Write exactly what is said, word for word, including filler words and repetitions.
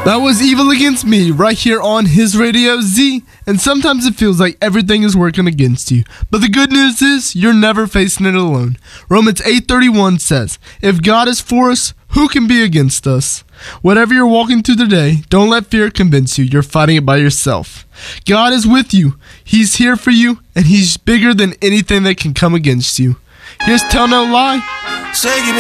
That was Evil Against Me right here on His Radio Z. And sometimes it feels like everything is working against you. But the good news is you're never facing it alone. Romans eight thirty-one says, if God is for us, who can be against us? Whatever you're walking through today, don't let fear convince you you're fighting it by yourself. God is with you. He's here for you, and He's bigger than anything that can come against you. Here's Tell No Lie. Say, give me